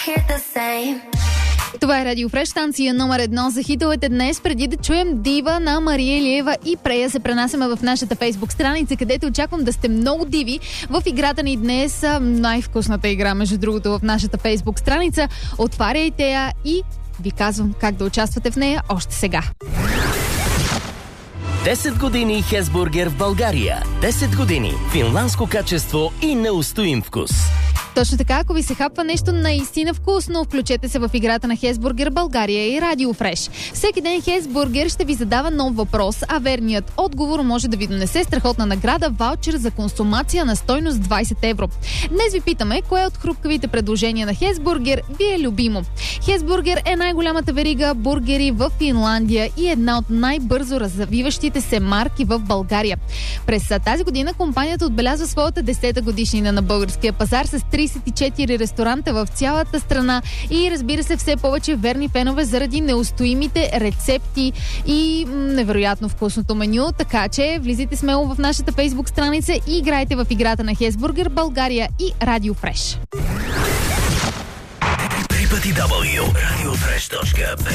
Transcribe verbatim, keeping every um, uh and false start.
Това е Радио Фреш, станция номер едно за хитовете днес. Преди да чуем дива на Мария Илиева и Прея, се пренасяме в нашата Фейсбук страница, където очаквам да сте много диви. В играта ни днес, най-вкусната игра, между другото, в нашата Фейсбук страница. Отваряйте я и ви казвам как да участвате в нея още сега. десет години Хесбургер в България. десет години финландско качество и неустоим вкус. Точно така, ако ви се хапва нещо наистина вкусно, включете се в играта на Хесбургер България и Радио Фреш. Всеки ден Хесбургер ще ви задава нов въпрос, а верният отговор може да ви донесе страхотна награда, ваучер за консумация на стойност двайсет евро. Днес ви питаме, кое от хрупкавите предложения на Хесбургер ви е любимо. Хесбургер е най-голямата верига бургери в Финландия и една от най-бързо развиващите се марки в България. През тази година компанията отбелязва своята десета годишнина на българския пазар с трийсет и четири ресторанта в цялата страна и, разбира се, все повече верни фенове заради неустоимите рецепти и м- невероятно вкусното меню. Така че влизайте смело в нашата Фейсбук страница и играйте в играта на Хесбургер България и Радио Фреш. три пъти дабъл ю радио фреш точка бе